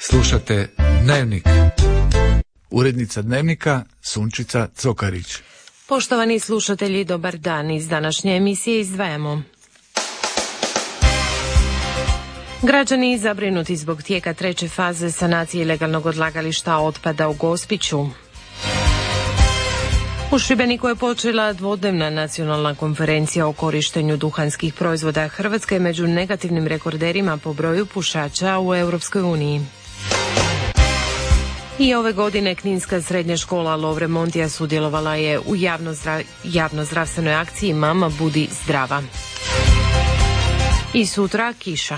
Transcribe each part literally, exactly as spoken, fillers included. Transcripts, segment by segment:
Slušate Dnevnik. Urednica Dnevnika Sunčica Cokarić. Poštovani slušatelji, dobar dan. Iz današnje emisije izdvajamo. Građani zabrinuti zbog tijeka treće faze sanacije ilegalnog odlagališta otpada u Gospiću. U Šibeniku je počela dvodnevna nacionalna konferencija o korištenju duhanskih proizvoda. Hrvatska je među negativnim rekorderima po broju pušača u Europskoj uniji. I ove godine Kninska srednja škola Lovre Montija sudjelovala je u javnozdra- javnozdravstvenoj akciji Mama budi zdrava. I sutra kiša.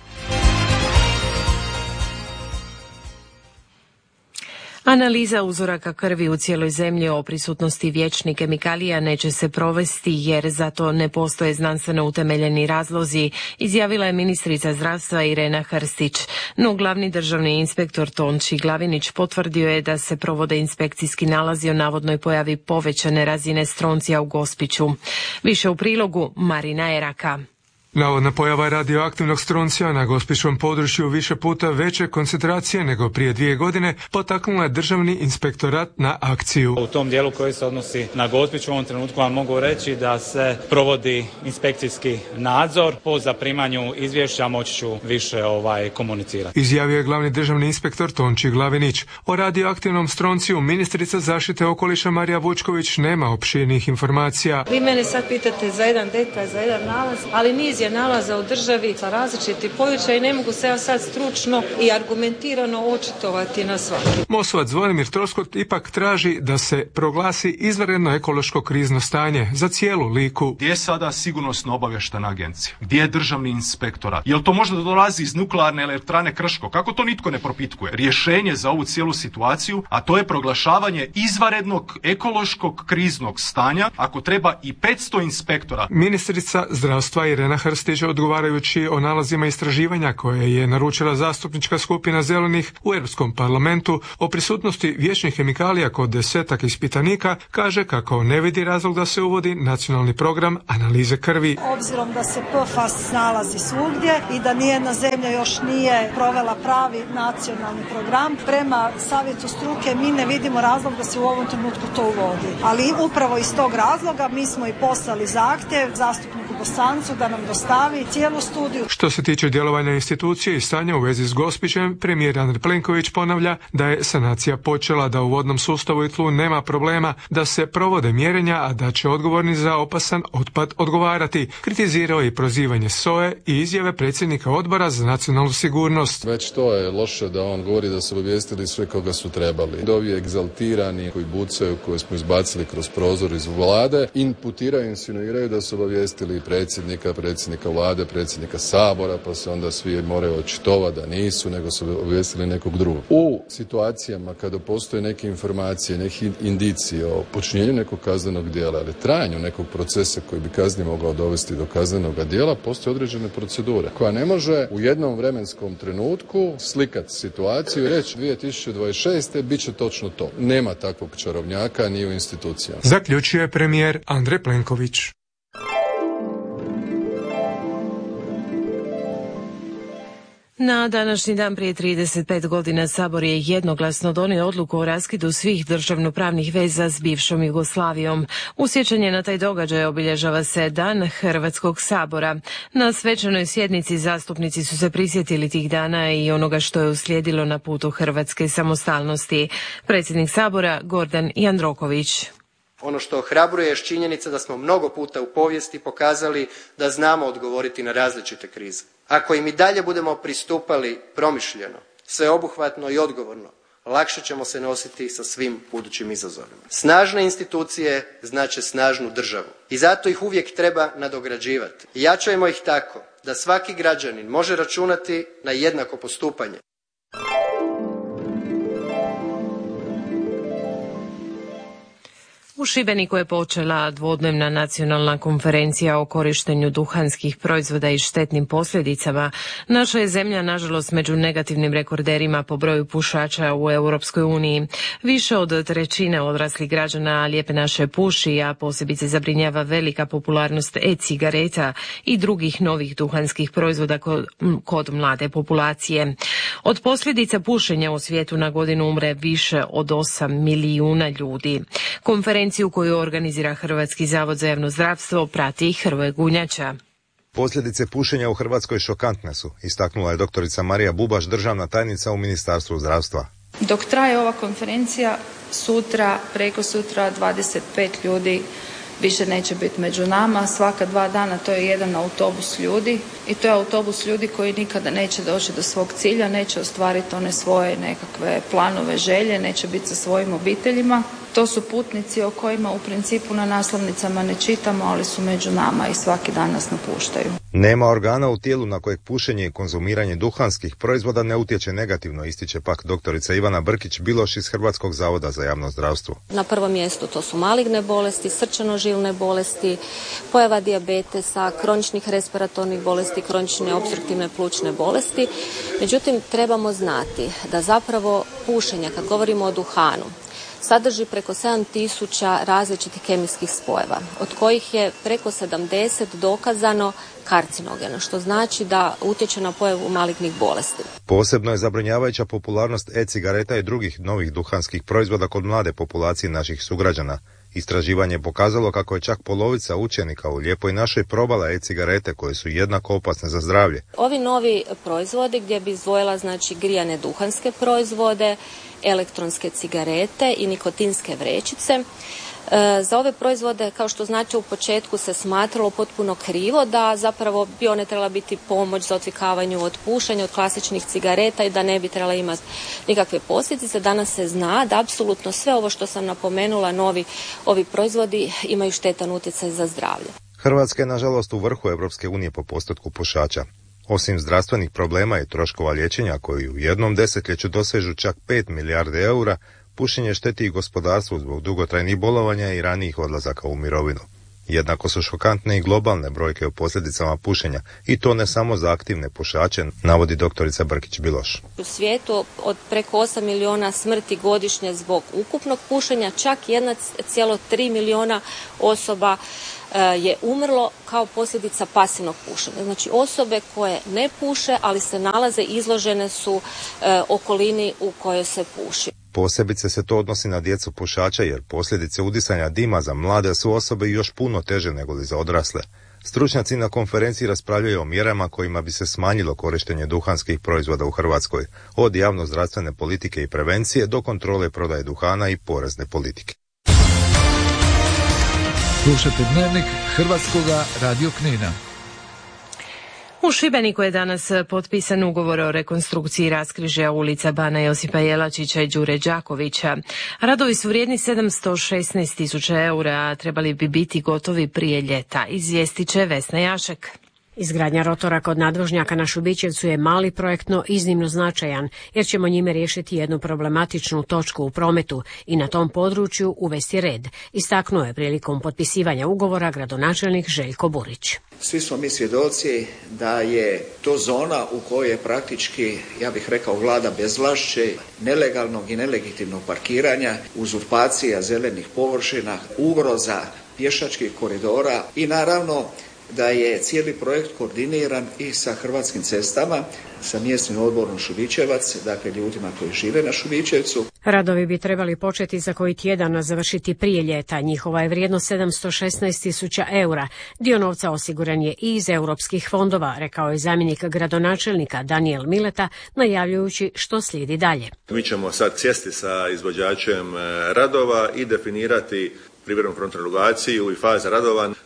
Analiza uzoraka krvi u cijeloj zemlji o prisutnosti vječnih kemikalija neće se provesti jer za to ne postoje znanstveno utemeljeni razlozi, izjavila je ministrica zdravstva Irena Hrstić. No glavni državni inspektor Tonči Glavinić potvrdio je da se provode inspekcijski nalazi o navodnoj pojavi povećane razine stroncija u Gospiću. Više u prilogu Marina Eraka. Navodna pojava radioaktivnog stroncija na gospićkom području više puta veće koncentracije nego prije dvije godine potaknula je Državni inspektorat na akciju. U tom dijelu koji se odnosi na Gospić u ovom trenutku vam mogu reći da se provodi inspekcijski nadzor. Po zaprimanju izvješća moći ću više ovaj, komunicirati. Izjavio je glavni državni inspektor Tonči Glavinić. O radioaktivnom stronciju ministrica zaštite okoliša Marija Vučković nema opširnih informacija. Vi mene sad pitate za jedan detalj, za jedan nalaz, ali niz je nalaza u državi sa različitih područja i ne mogu se ja sad stručno i argumentirano očitovati na svaki. Mosovac Zvonimir Troskot ipak traži da se proglasi izvanredno ekološko krizno stanje za cijelu Liku. Gdje je sada sigurnosno obavještajna agencija? Gdje je državni inspektorat? Jel to možda dolazi iz nuklearne elektrane Krško? Kako to nitko ne propitkuje? Rješenje za ovu cijelu situaciju, a to je proglašavanje izvanrednog ekološkog kriznog stanja, ako treba i petsto inspektora. Ministrica zdravstva Irena Hrstić, odgovarajući o nalazima istraživanja koje je naručila zastupnička skupina Zelenih u Europskom parlamentu o prisutnosti vječnih kemikalija kod desetak ispitanika, kaže kako ne vidi razlog da se uvodi nacionalni program analize krvi. Obzirom da se P F A S nalazi svugdje i da nijedna zemlja još nije provela pravi nacionalni program, prema savjetu struke mi ne vidimo razlog da se u ovom trenutku to uvodi. Ali upravo iz tog razloga mi smo i poslali zahtjev zastupniku Bosancu da nam dostavi cijelu studiju. Što se tiče djelovanja institucije i stanja u vezi s Gospićem, premijer Andrej Plenković ponavlja da je sanacija počela, da u vodnom sustavu i tlu nema problema, da se provode mjerenja, a da će odgovorni za opasan otpad odgovarati. Kritizirao je i prozivanje S O E i izjave predsjednika Odbora za nacionalnu sigurnost. Već to je loše da on govori da su obavijestili sve koga su trebali. Ovi egzaltirani koji bucaju, koje smo izbacili kroz prozor iz vlade, imputiraju, insinuiraju da su obavijestili predsjednika, predsjednika vlade, predsjednika Sabora, pa se onda svi moraju očitovati da nisu, nego su obavijestili nekog drugog. U situacijama kada postoje neke informacije, neke indicije o počinjenju nekog kaznenog djela ili trajanju nekog procesa koji bi kazneno mogao dovesti do kaznenog djela, postoje određene procedure koja ne može u jednom vremenskom trenutku slikati situaciju i reći dvije tisuće dvadeset šeste bit će točno to. Nema takvog čarobnjaka ni u institucijama. Zaključuje premijer Andrej Plenković. Na današnji dan prije trideset pet godina Sabor je jednoglasno donio odluku o raskidu svih državnopravnih veza s bivšom Jugoslavijom. U sjećanje na taj događaj obilježava se Dan Hrvatskog sabora. Na svečanoj sjednici zastupnici su se prisjetili tih dana i onoga što je uslijedilo na putu hrvatske samostalnosti. Predsjednik Sabora Gordan Jandroković. Ono što ohrabruje je činjenica da smo mnogo puta u povijesti pokazali da znamo odgovoriti na različite krize. Ako im i dalje budemo pristupali promišljeno, sveobuhvatno i odgovorno, lakše ćemo se nositi sa svim budućim izazovima. Snažne institucije znače snažnu državu i zato ih uvijek treba nadograđivati. Jačajmo ih tako da svaki građanin može računati na jednako postupanje. U Šibeniku je počela dvodnevna nacionalna konferencija o korištenju duhanskih proizvoda i štetnim posljedicama. Naša je zemlja, nažalost, među negativnim rekorderima po broju pušača u Europskoj uniji. Više od trećine odraslih građana Lijepe naše puši, a posebice zabrinjava velika popularnost e-cigareta i drugih novih duhanskih proizvoda kod, kod mlade populacije. Od posljedica pušenja u svijetu na godinu umre više od osam milijuna ljudi. Konferencija koju organizira Hrvatski zavod za javno zdravstvo prati Hrvoje Gunjača. Posljedice pušenja u Hrvatskoj šokantne su, istaknula je doktorica Marija Bubaš, državna tajnica u Ministarstvu zdravstva. Dok traje ova konferencija, sutra, preko sutra, dvadeset pet ljudi više neće biti među nama. Svaka dva dana to je jedan autobus ljudi i to je autobus ljudi koji nikada neće doći do svog cilja, neće ostvariti one svoje nekakve planove, želje, neće biti sa svojim obiteljima. To su putnici o kojima u principu na naslovnicama ne čitamo, ali su među nama i svaki dan nas napuštaju. Nema organa u tijelu na kojeg pušenje i konzumiranje duhanskih proizvoda ne utječe negativno, ističe pak doktorica Ivana Brkić-Biloš iz Hrvatskog zavoda za javno zdravstvo. Na prvom mjestu to su maligne bolesti, srčano-žilne bolesti, pojava dijabetesa, kroničnih respiratornih bolesti, kronične opstruktivne plućne bolesti. Međutim, trebamo znati da zapravo pušenje, kad govorimo o duhanu, sadrži preko sedam tisuća različitih kemijskih spojeva, od kojih je preko sedamdeset dokazano karcinogeno, što znači da utječe na pojavu malignih bolesti. Posebno je zabrinjavajuća popularnost e-cigareta i drugih novih duhanskih proizvoda kod mlade populacije naših sugrađana. Istraživanje je pokazalo kako je čak polovica učenika u Lijepoj našoj probala e-cigarete koje su jednako opasne za zdravlje. Ovi novi proizvodi gdje bi izdvojila znači grijane duhanske proizvode, elektronske cigarete i nikotinske vrećice. E, za ove proizvode, kao što znači u početku se smatralo potpuno krivo da zapravo bi one trebala biti pomoć za odvikavanju od pušenja, od klasičnih cigareta i da ne bi trebala imati nikakve posljedice. Danas se zna da apsolutno sve ovo što sam napomenula, novi ovi proizvodi imaju štetan utjecaj za zdravlje. Hrvatska je nažalost u vrhu Europske unije po postotku pušača. Osim zdravstvenih problema i troškova liječenja koji u jednom desetljeću dosežu čak pet milijardi eura, pušenje šteti i gospodarstvu zbog dugotrajnih bolovanja i ranijih odlazaka u mirovinu. Jednako su šokantne i globalne brojke o posljedicama pušenja, i to ne samo za aktivne pušače, navodi doktorica Brkić-Biloš. U svijetu od preko osam milijuna smrti godišnje zbog ukupnog pušenja, čak jedna zarez tri milijuna osoba je umrlo kao posljedica pasivnog pušenja. Znači osobe koje ne puše, ali se nalaze, izložene su e, okolini u kojoj se puši. Posebice se to odnosi na djecu pušača, jer posljedice udisanja dima za mlade su osobe još puno teže nego li za odrasle. Stručnjaci na konferenciji raspravljaju o mjerama kojima bi se smanjilo korištenje duhanskih proizvoda u Hrvatskoj, od javnozdravstvene politike i prevencije do kontrole prodaje duhana i porezne politike. Slušajte Dnevnik Hrvatskoga radio Knina. U Šibeniku je danas potpisan ugovor o rekonstrukciji raskrižja ulica Bana Josipa Jelačića i Đure Đakovića. Radovi su vrijedni sedamsto šesnaest tisuća eura, a trebali bi biti gotovi prije ljeta, izvjestiće Vesna Jašek. Izgradnja rotora kod nadvožnjaka na Šubićevcu je mali projektno iznimno značajan, jer ćemo njime riješiti jednu problematičnu točku u prometu i na tom području uvesti red, istaknuo je prilikom potpisivanja ugovora gradonačelnik Željko Burić. Svi smo mi svjedoci da je to zona u kojoj je praktički, ja bih rekao, vlada bezvlašće, nelegalnog i nelegitimnog parkiranja, uzurpacija zelenih površina, ugroza pješačkih koridora i naravno da je cijeli projekt koordiniran i sa Hrvatskim cestama, sa mjesnim odborom Šubićevac, dakle ljudima koji žive na Šubićevcu. Radovi bi trebali početi za koji tjedan, a završiti prije ljeta. Njihova je vrijednost sedamsto šesnaest tisuća eura. Dio novca osiguran je i iz europskih fondova, rekao je zamjenik gradonačelnika Daniel Mileta, najavljujući što slijedi dalje. Mi ćemo sad sjesti sa izvođačem radova i definirati privremenu frontnu regulaciju i faze radova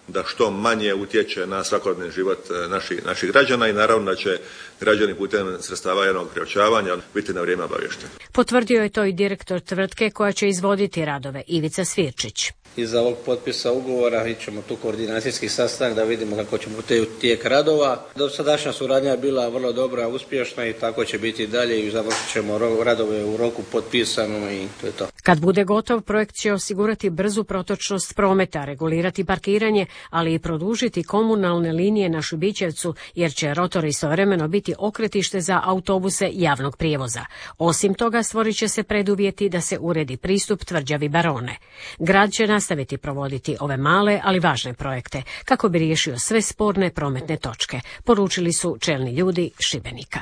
da što manje utječe na svakodnevni život naših, naših građana i naravno da će građani putem sredstava javnog priopćavanja biti na vrijeme obaviješteni. Potvrdio je to i direktor tvrtke koja će izvoditi radove, Ivica Svirčić. Iza ovog potpisa ugovora ićemo tu koordinacijski sastanak da vidimo kako ćemo teći tijek radova. Dosadašnja suradnja je bila vrlo dobra, uspješna i tako će biti i dalje i završit ćemo radove u roku potpisano i to je to. Kad bude gotov, projekt će osigurati brzu protočnost prometa, regulirati parkiranje, ali i produžiti komunalne linije na Šubićevcu, jer će rotor istovremeno biti okretište za autobuse javnog prijevoza. Osim toga, stvorit će se preduvjeti da se uredi pristup tvrđavi Barone. Grad će nastaviti provoditi ove male, ali važne projekte, kako bi riješio sve sporne prometne točke, poručili su čelni ljudi Šibenika.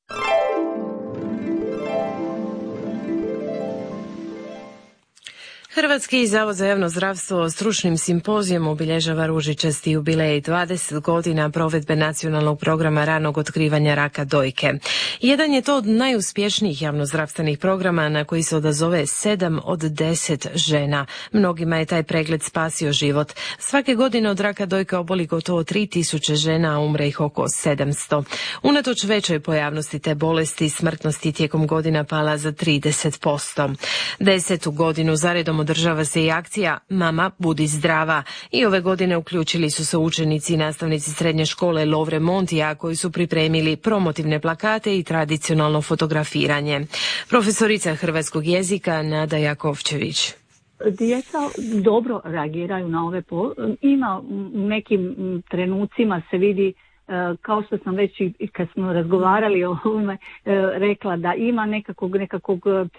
Hrvatski zavod za javno zdravstvo stručnim simpozijom obilježava ružičasti jubilej dvadeset godina provedbe nacionalnog programa ranog otkrivanja raka dojke. Jedan je to od najuspješnijih javnozdravstvenih programa na koji se odazove sedam od deset žena. Mnogima je taj pregled spasio život. Svake godine od raka dojke oboli gotovo tri tisuće žena, a umre ih oko sedamsto. Unatoč većoj pojavnosti te bolesti, smrtnosti tijekom godina pala za trideset posto. Desetu godinu zaredom održava se i akcija Mama budi zdrava i ove godine uključili su se učenici i nastavnici srednje škole Lovre Montija koji su pripremili promotivne plakate i tradicionalno fotografiranje. Profesorica hrvatskog jezika Nada Jakovčević. Djeca dobro reagiraju na ove po... Ima u nekim trenucima se vidi, kao što sam već i kad smo razgovarali o ovome rekla, da ima nekakvog, nekakvog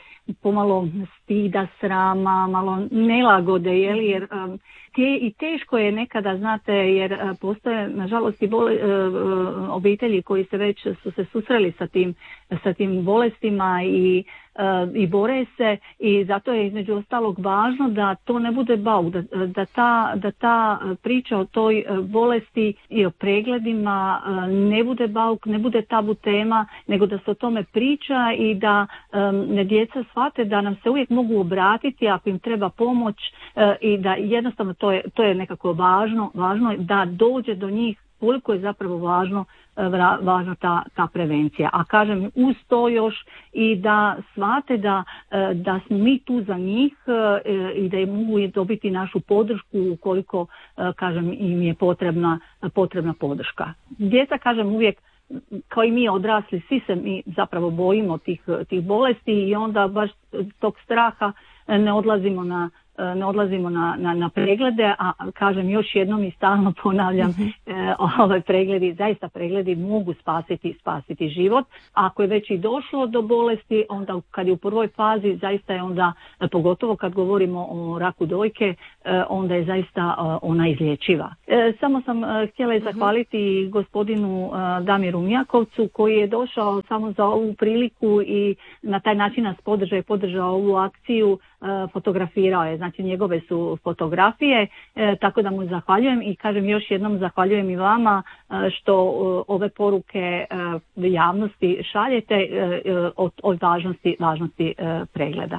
pomalo stida, srama, malo nelagode, jeli, jer te, i teško je nekada, znate, jer postoje nažalost i bole, obitelji koji se već su se susreli sa tim, sa tim bolestima i i bore se, i zato je između ostalog važno da to ne bude bauk, da, da, ta, da ta priča o toj bolesti i o pregledima ne bude bauk, ne bude tabu tema, nego da se o tome priča i da um, djeca shvate da nam se uvijek mogu obratiti ako im treba pomoć uh, i da jednostavno to je, to je nekako važno, važno da dođe do njih koliko je zapravo važno, važna ta, ta prevencija. A kažem, uz to još i da shvate da, da smo mi tu za njih i da im mogu dobiti našu podršku ukoliko, kažem, im je potrebna, potrebna podrška. Djeca, kažem, uvijek, kao i mi odrasli, svi se mi zapravo bojimo tih, tih bolesti i onda baš tog straha ne odlazimo na ne odlazimo na, na, na preglede, a kažem još jednom i stalno ponavljam, mm-hmm. e, ove pregledi, zaista pregledi mogu spasiti, spasiti život. A ako je već i došlo do bolesti, onda kad je u prvoj fazi, zaista je onda, pogotovo kad govorimo o raku dojke, e, onda je zaista e, ona izlječiva. E, samo sam e, htjela mm-hmm. zahvaliti gospodinu e, Damiru Mijakovcu koji je došao samo za ovu priliku i na taj način nas podržao i podržao ovu akciju, e, fotografirao je. Znači njegove su fotografije, e, tako da mu zahvaljujem i kažem još jednom zahvaljujem i vama e, što e, ove poruke e, javnosti šaljete e, od, od važnosti, važnosti e, pregleda.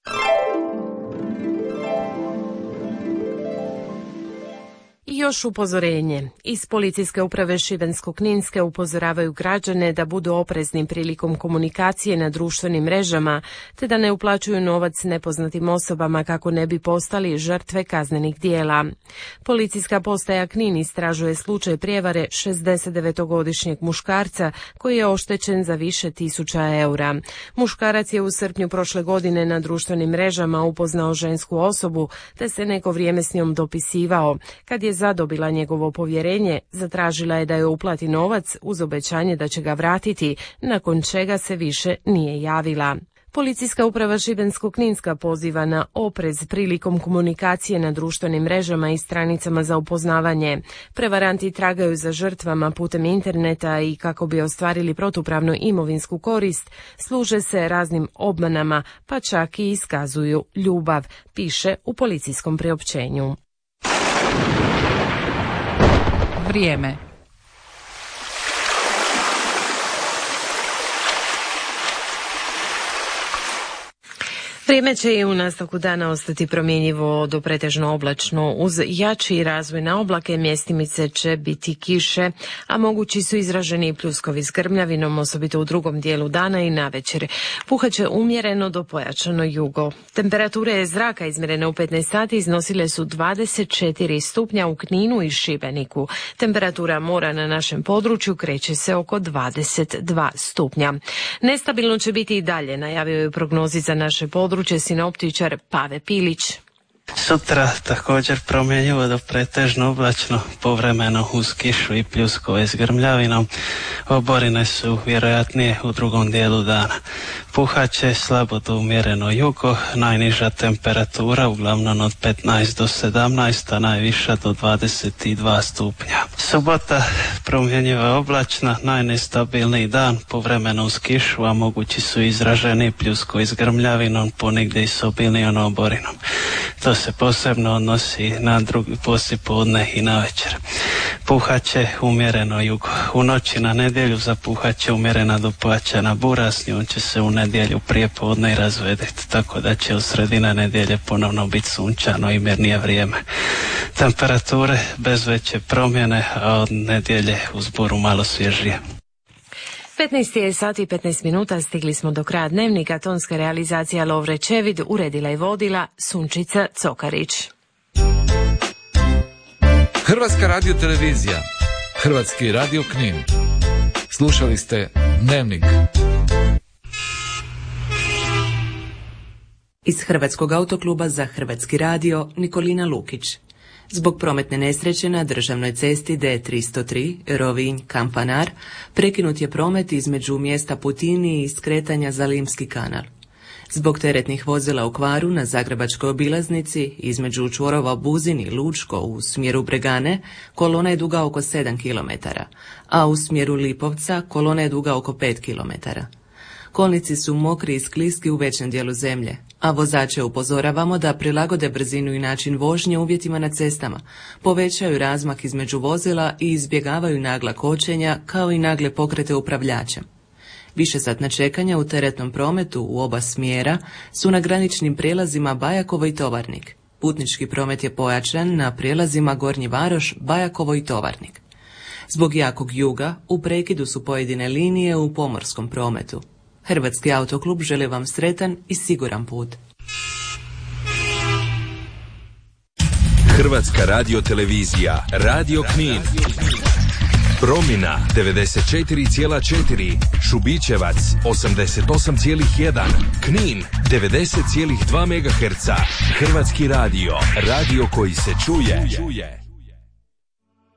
I još upozorenje. Iz policijske uprave Šibensko-kninske upozoravaju građane da budu oprezni prilikom komunikacije na društvenim mrežama, te da ne uplaćuju novac nepoznatim osobama kako ne bi postali žrtve kaznenih dijela. Policijska postaja Knin istražuje slučaj prijevare šezdesetdevetogodišnjeg muškarca koji je oštećen za više tisuća eura. Muškarac je u srpnju prošle godine na društvenim mrežama upoznao žensku osobu, te se neko vrijeme s njom dopisivao. Kad je zadobila njegovo povjerenje, zatražila je da joj uplati novac uz obećanje da će ga vratiti, nakon čega se više nije javila. Policijska uprava Šibensko-kninska poziva na oprez prilikom komunikacije na društvenim mrežama i stranicama za upoznavanje. Prevaranti tragaju za žrtvama putem interneta i kako bi ostvarili protupravnu imovinsku korist, služe se raznim obmanama, pa čak i iskazuju ljubav, piše u policijskom priopćenju. Vrijeme. Vrijeme će i u nastavku dana ostati promjenjivo do pretežno oblačno. Uz jači razvoj na oblake mjestimice će biti kiše, a mogući su izraženi pljuskovi s grmljavinom, osobito u drugom dijelu dana i navečer. Puhaće umjereno do pojačano jugo. Temperature zraka izmjerene u petnaest sati iznosile su dvadeset četiri stupnja u Kninu i Šibeniku. Temperatura mora na našem području kreće se oko dvadeset dva stupnja. Nestabilno će biti i dalje, najavio je u prognozi za naše područje sinoptičar Pave Pilić. Sutra također promjenjivo do pretežno oblačno, povremeno uz kišu i pljuskove s grmljavinom. Oborine su vjerojatnije u drugom dijelu dana. Puhaće slabo do umjereno jugo, najniža temperatura uglavnom od petnaest do sedamnaest, a najviša do dvadeset dva stupnja. Subota promjenjiva oblačna, najnestabilniji dan, povremeno uz kišu, a mogući su izraženi pljuskovi s grmljavinom, ponegdje i s obilnijom oborinom. To se posebno odnosi na drugi poslijepodne i na večer. Puhaće umjereno jugo. U noći na nedjelju zapuhaće umjerena do pojačana bura, s njom će se u nedjelju prije podne i razvedeti, tako da će od sredine nedjelje ponovno biti sunčano i mirnije vrijeme. Temperature bez veće promjene, a od nedjelje uz buru malo svježije. petnaest je sati i petnaest minuta, stigli smo do kraja dnevnika. Tonska realizacija Lovre Čevid, uredila i vodila Sunčica Cokarić. Hrvatska radiotelevizija, Hrvatski radio Knin. Slušali ste Dnevnik. Iz Hrvatskog autokluba za Hrvatski radio Nikolina Lukić. Zbog prometne nesreće na državnoj cesti D tristo tri Rovinj-Kampanar prekinut je promet između mjesta Putini i skretanja za Limski kanal. Zbog teretnih vozila u kvaru na Zagrebačkoj obilaznici između čvorova Buzin i Lučko u smjeru Bregane kolona je duga oko sedam kilometara, a u smjeru Lipovca kolona je duga oko pet kilometara. Kolnici su mokri i skliski u većem dijelu zemlje, a vozače upozoravamo da prilagode brzinu i način vožnje uvjetima na cestama, povećaju razmak između vozila i izbjegavaju nagla kočenja kao i nagle pokrete upravljača. Višesatna čekanja u teretnom prometu u oba smjera su na graničnim prijelazima Bajakovo i Tovarnik. Putnički promet je pojačan na prijelazima Gornji Varoš, Bajakovo i Tovarnik. Zbog jakog juga u prekidu su pojedine linije u pomorskom prometu. Hrvatski autoklub želi vam sretan i siguran put. Hrvatska radiotelevizija, Radio Knin. Promina devedeset četiri zarez četiri, Šubićevac osamdeset osam zarez jedan, Knin devedeset zarez dva megaherca. Hrvatski radio, radio koji se čuje.